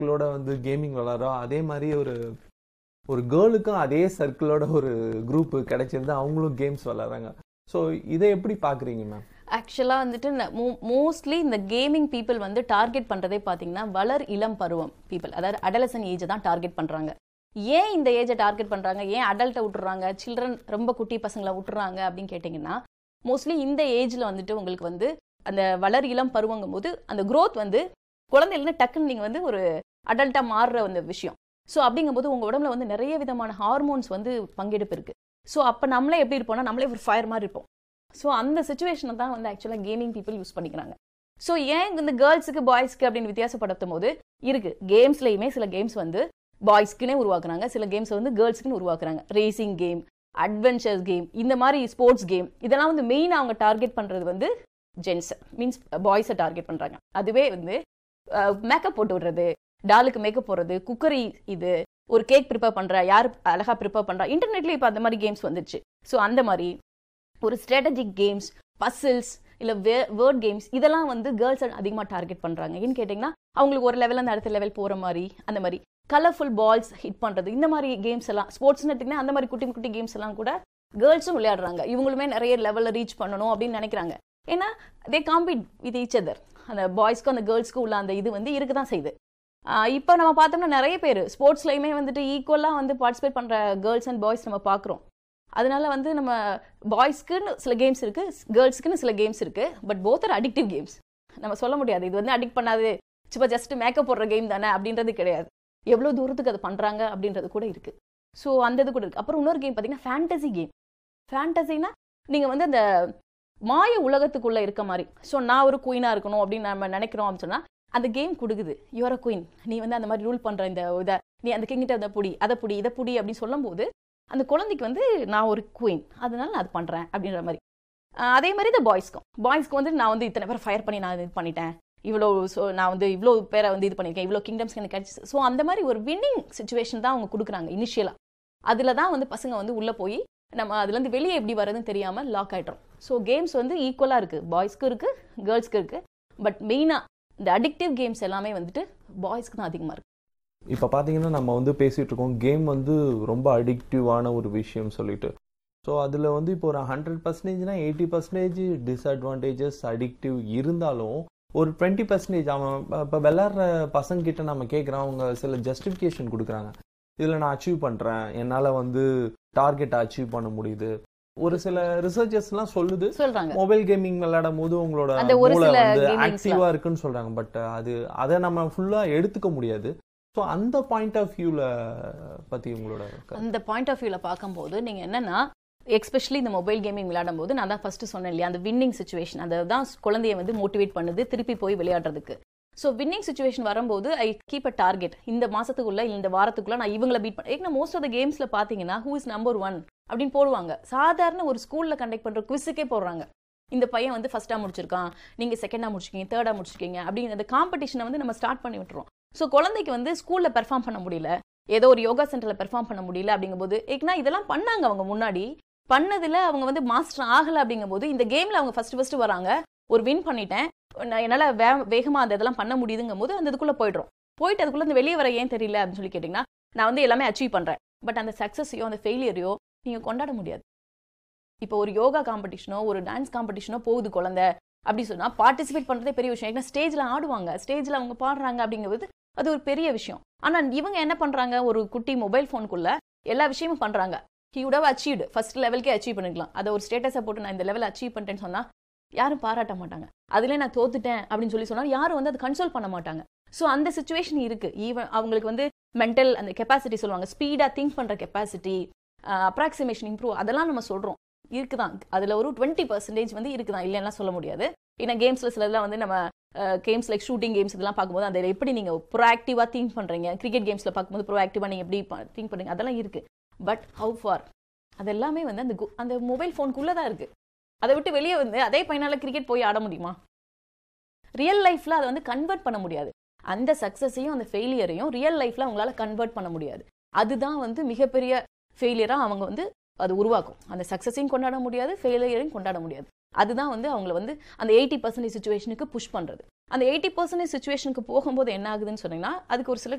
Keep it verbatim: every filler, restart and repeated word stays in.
சர்க்கிளோட வந்து கேமிங் விளாட்றோம், அதே மாதிரி ஒரு ஒரு கேர்ளுக்கும் அதே சர்க்கிளோட ஒரு குரூப் கிடைச்சிருந்து அவங்களும் கேம்ஸ் விளாட்றாங்க. ஸோ இதை எப்படி பார்க்குறீங்க மேம்? ஆக்சுவலாக வந்துட்டு மோஸ்ட்லி இந்த கேமிங் பீப்புள் வந்து டார்கெட் பண்ணுறதே பார்த்தீங்கன்னா வளர் இளம் பருவம் பீப்புள், அதாவது அடலசன் ஏஜை தான் டார்கெட் பண்ணுறாங்க. ஏன் இந்த ஏஜை டார்கெட் பண்ணுறாங்க, ஏன் அடல்ட்டை விட்டுறாங்க, சில்ட்ரன் ரொம்ப குட்டி பசங்களை விட்டுறாங்க அப்படின்னு கேட்டிங்கன்னா, மோஸ்ட்லி இந்த ஏஜில் வந்துட்டு உங்களுக்கு வந்து அந்த வளர் இளம் பருவங்கும் போது அந்த க்ரோத் வந்து குழந்தையிலேருந்து டக்குன்னு நீங்கள் வந்து ஒரு அடல்ட்டாக மாறுற அந்த விஷயம். ஸோ அப்படிங்கும்போது உங்கள் உடம்புல வந்து நிறைய விதமான ஹார்மோன்ஸ் வந்து பங்கெடுப்பு இருக்குது. ஸோ அப்போ நம்மளே எப்படி இருப்போம்னா, நம்மளே ஒரு ஃபயர் மாதிரி இருப்போம். ஸோ அந்த சுச்சுவேஷனை தான் வந்து ஆக்சுவலாக கேமிங் பீப்புள் யூஸ் பண்ணிக்கிறாங்க. ஸோ ஏன் இந்த கேர்ள்ஸுக்கு பாய்ஸ்க்கு அப்படின்னு வித்தியாசப்படுத்தும் போது இருக்குது, கேம்ஸ்லையுமே சில கேம்ஸ் வந்து பாய்ஸ்க்குன்னே உருவாக்குறாங்க, சில கேம்ஸ் வந்து கேர்ள்ஸ்க்குன்னு உருவாக்குறாங்க. ரேசிங் கேம், அட்வென்ச்சர்ஸ் கேம், இந்த மாதிரி ஸ்போர்ட்ஸ் கேம், இதெல்லாம் வந்து மெயினாக அவங்க டார்கெட் பண்ணுறது வந்து ஜென்ஸ் மீன்ஸ் பாய்ஸை டார்கெட் பண்ணுறாங்க. அதுவே வந்து மேக்கப் போட்டு விடுறது, டாலுக்கு மேக்கப் போடுறது, குக்கரி, இது ஒரு கேக் ப்ரிப்பேர் பண்ணுற, யார் அழகாக ப்ரிப்பேர் பண்ணுறா, இன்டர்நெட்லேயே இப்போ அந்த மாதிரி கேம்ஸ் வந்துடுச்சு. ஸோ அந்த மாதிரி ஒரு ஸ்ட்ராட்டஜிக் கேம்ஸ், பசில்ஸ், இல்லை வே வேர்ட் கேம்ஸ், இதெல்லாம் வந்து கேர்ள்ஸ் அதிகமாக டார்கெட் பண்ணுறாங்க. ஏன்னு கேட்டிங்கன்னா அவங்களுக்கு ஒரு லெவலில் அந்த அடுத்த லெவல் போகிற மாதிரி, அந்த மாதிரி கலர்ஃபுல் பால்ஸ் ஹிட் பண்ணுறது, இந்த மாதிரி கேம்ஸ் எல்லாம் ஸ்போர்ட்ஸ்னு எடுத்திங்கன்னா அந்த மாதிரி குட்டி குட்டி கேம்ஸ் எல்லாம் கூட கேர்ள்ஸும் விளையாடுறாங்க. இவங்களுமே நிறைய லெவலில் ரீச் பண்ணணும் அப்படின்னு நினைக்கிறாங்க. ஏன்னா தே காம்பீட் வித் ஈச் அதர். அந்த பாய்ஸ்க்கும் அந்த கேர்ள்ஸ்க்கும் உள்ள அந்த இது வந்து இருக்க தான் செய்யுது. இப்போ நம்ம பார்த்தோம்னா நிறைய பேர் ஸ்போர்ட்ஸ்லையுமே வந்துட்டு ஈக்குவலாக வந்து பார்ட்டிசிபேட் பண்ணுற கேர்ள்ஸ் அண்ட் பாய்ஸ் நம்ம பார்க்குறோம். அதனால வந்து நம்ம பாய்ஸ்க்குன்னு சில கேம்ஸ் இருக்குது, கேர்ள்ஸ்க்குன்னு சில கேம்ஸ் இருக்குது. But both are addictive games. நம்ம சொல்ல முடியாது இது வந்து அடிக்ட் பண்ணாது, சும்மா ஜஸ்ட் மேக்கப் போடுற கேம் தானே அப்படின்றது கிடையாது. எவ்வளோ தூரத்துக்கு அது பண்ணுறாங்க அப்படின்றது கூட இருக்குது. ஸோ அந்த இது கூட இருக்குது. அப்புறம் இன்னொரு கேம் பார்த்தீங்கன்னா ஃபேண்டசி கேம். ஃபேண்டசினா நீங்கள் வந்து அந்த மாய உலகத்துக்குள்ளே இருக்க மாதிரி. ஸோ நான் ஒரு குயினாக இருக்கணும் அப்படின்னு நம்ம நினைக்கிறோம் அப்படின்னு சொன்னால் அந்த கேம் கொடுக்குது, யூஆர் அ குயின், நீ வந்து அந்த மாதிரி ரூல் பண்ணுற இந்த இதை, நீ அந்த கிங்கிட்ட அதை புடி, அதை புடி, இதை புடி அப்படின்னு சொல்லும் போது அந்த குழந்தைக்கு வந்து நான் ஒரு குயின், அதனால நான் அது பண்ணுறேன் அப்படின்ற மாதிரி. அதே மாதிரி இந்த பாய்ஸ்க்கும் பாய்ஸ்க்கு வந்து நான் வந்து இத்தனை பேர் ஃபயர் பண்ணி நான் இது பண்ணிட்டேன், இவ்வளோ ஸோ நான் வந்து இவ்வளோ பேரை வந்து இது பண்ணியிருக்கேன், இவ்வளோ கிங்டம்ஸ் எனக்கு கிடச்சி. ஸோ அந்த மாதிரி ஒரு வின்னிங் சுச்சுவேஷன் தான் அவங்க கொடுக்குறாங்க இனிஷியலாக. அதில் தான் வந்து பசங்க வந்து உள்ளே போய் நம்ம அதுலேருந்து வெளியே எப்படி வரதுன்னு தெரியாமல் லாக் ஆகிட்டோம். ஸோ கேம்ஸ் வந்து ஈக்குவலாக இருக்குது, பாய்ஸ்க்கு இருக்குது, கேர்ள்ஸ்க்கு இருக்குது. பட் மெயினாக இந்த அடிக்டிவ் கேம்ஸ் எல்லாமே வந்துட்டு பாய்ஸ்க்கு தான் அதிகமாக இருக்குது. இப்போ பார்த்தீங்கன்னா நம்ம வந்து பேசிகிட்டு இருக்கோம் கேம் வந்து ரொம்ப அடிக்டிவான ஒரு விஷயம் சொல்லிட்டு. ஸோ அதில் வந்து இப்போ ஒரு hundred பர்சன்டேஜ்னா eighty percentage disadvantages addictive இருந்தாலும் ஒரு டுவெண்ட்டி பர்சன்டேஜ் அவன் இப்போ விளாட்ற பசங்கிட்ட நம்ம கேட்குறோம், அவங்க சில ஜஸ்டிஃபிகேஷன் கொடுக்குறாங்க. இதில் நான் அச்சீவ் பண்ணுறேன், என்னால் வந்து டார்கெட்டை அச்சீவ் பண்ண முடியுது. ஒரு சில ரிசர்ச்சர்ஸ்லாம் சொல்லுது சொல்றாங்க மொபைல் கேமிங் விளையாடும் போது உங்களோட மூளை வந்து ஆக்டிவா இருக்குன்னு சொல்றாங்க. பட் அது அதை நம்ம ஃபுல்லா எடுத்துக்க முடியாது. ஸோ அந்த பாயிண்ட் ஆஃப் வியூல பத்தி உங்களோட அந்த பாயிண்ட் ஆஃப் வியூல பார்க்கும்போது நீங்க என்னன்னா, எஸ்பெஷலி இந்த மொபைல் கேமிங் விளையாடும் போது நான் தான் ஃபர்ஸ்ட் சொன்னேன் இல்லையா, அந்த வின்னிங் சுச்சுவேஷன் அதை தான் குழந்தைய வந்து மோட்டிவேட் பண்ணுது திருப்பி போய் விளையாடுறதுக்கு. ஸோ வின்னிங் சுச்சுவேஷன் வரும்போது ஐ கீப் அ டார்கெட், இந்த மாசத்துக்குள்ள இந்த வாரத்துக்குள்ள நான் இவங்களை பீட் பண்ணேன். ஏன்னா மோஸ்ட் ஆஃப் த கேம்ஸ்ல பாத்தீங்கன்னா ஹூ இஸ் நம்பர் ஒன் அப்படின்னு போடுவாங்க. சாதாரண ஒரு ஸ்கூல்ல கண்டக்ட் பண்ற குவிஸுக்கே போடுறாங்க, இந்த பையன் வந்து ஃபர்ஸ்டா முடிச்சிருக்கான், நீங்க செகண்டா முடிச்சிருக்கீங்க, தேர்டா முடிச்சிருக்கீங்க அப்படின்னு அந்த காம்படிஷனை வந்து நம்ம ஸ்டார்ட் பண்ணி விட்டுறோம். ஸோ குழந்தைக்கு வந்து ஸ்கூல்ல பெர்ஃபார்ம் பண்ண முடியல, ஏதோ ஒரு யோகா சென்டர்ல பெர்ஃபார்ம் பண்ண முடியல அப்படிங்கும்போது, ஏன்னா இதெல்லாம் பண்ணாங்க அவங்க முன்னாடி பண்ணதுல அவங்க வந்து மாஸ்டர் ஆகல அப்படிங்கும்போது இந்த கேம்ல அவங்க ஃபர்ஸ்ட் ஃபர்ஸ்ட் வராங்க, ஒரு வின் பண்ணிட்டேன், என்னால வே வேகமா அந்த இதெல்லாம் பண்ண முடியுதுங்கும் போது அந்த இதுக்குள்ள போயிடுறோம். போயிட்டு அதுக்குள்ள இந்த வெளியே வர ஏன் தெரியல அப்படின்னு சொல்லி கேட்டீங்கன்னா, நான் வந்து எல்லாமே அச்சீவ் பண்றேன், பட் அந்த சக்சஸையோ அந்த ஃபெயிலியரையோ நீங்க கொண்டாட முடியாது. இப்போ ஒரு யோகா காம்படிஷனோ ஒரு டான்ஸ் காம்படிஷனோ போகுது குழந்தை அப்படி சொன்னா பார்ட்டிசிபேட் பண்றதே பெரிய விஷயம். ஏன்னா ஸ்டேஜ்ல ஆடுவாங்க, ஸ்டேஜ்ல அவங்க பாடுறாங்க அப்படிங்கிறது அது ஒரு பெரிய விஷயம். ஆனா இவங்க என்ன பண்றாங்க, ஒரு குட்டி மொபைல் போனுக்குள்ள எல்லா விஷயமும் பண்றாங்க. He would have achieved, first லெவலுக்கே achieve பண்ணிக்கலாம். அதை ஒரு ஸ்டேட்டஸை போட்டு நான் இந்த லெவல் அச்சீவ் பண்ணிட்டேன்னு சொன்னா யாரும் பாராட்ட மாட்டாங்க. அதுல நான் தோத்துட்டேன் அப்படின்னு சொல்லி சொன்னா யாரும் வந்து அதை கன்சோல் பண்ண மாட்டாங்க. ஸோ அந்த சுச்சுவேஷன் இருக்கு. ஈவன் அவங்களுக்கு வந்து மென்டல் அந்த கெப்பாசிட்டி சொல்லுவாங்க, ஸ்பீடா திங்க் பண்ற கெப்பாசிட்டி, அப்ராக்சிமேஷன் இம்ப்ரூவ், அதெல்லாம் நம்ம சொல்றோம் இருக்குதான். அதுல ஒரு டுவெண்ட்டி பர்சன்டேஜ் வந்து இருக்குதான், இல்லைன்னா சொல்ல முடியாது. ஏன்னா கேம்ஸ்ல சிலதெல்லாம் வந்து நம்ம கேம்ஸ் லைக் ஷூட்டிங் கேம்ஸ் இதெல்லாம் பார்க்கும்போது அந்த எப்படி நீங்க ப்ரோஆக்டிவா திங்க் பண்றீங்க, கிரிக்கெட் கேம்ஸ்ல பார்க்கும்போது ப்ரோஆக்டிவா நீங்க எப்படி திங்க் பண்றீங்க அதெல்லாம் இருக்கு. பட் ஹவு ஃபார் அது எல்லாமே வந்து அந்த அந்த மொபைல் போனுக்குள்ளதான் இருக்கு. அதை விட்டு வெளியே வந்து அதே பையனால கிரிக்கெட் போய் ஆட முடியுமா? ரியல் லைஃப்ல அதை வந்து கன்வெர்ட் பண்ண முடியாது. அந்த சக்சஸையும் அந்த ஃபெயிலியரையும் ரியல் லைஃப்ல அவங்களால கன்வெர்ட் பண்ண முடியாது. அதுதான் வந்து மிகப்பெரிய ஃபெயிலியரா அவங்க வந்து அது உருவாக்கும். அந்த சக்சஸையும் கொண்டாட முடியாது, ஃபெயிலியரையும் கொண்டாட முடியாது. அதுதான் வந்து அவங்களை வந்து அந்த எயிட்டி பர்சன்டேஜ் சுச்சுவேஷனுக்கு புஷ் பண்றது. அந்த எயிட்டி பர்சன்டேஜ் சுச்சுவேஷனுக்கு போகும்போது என்ன ஆகுதுன்னு சொன்னீங்கன்னா அதுக்கு ஒரு சில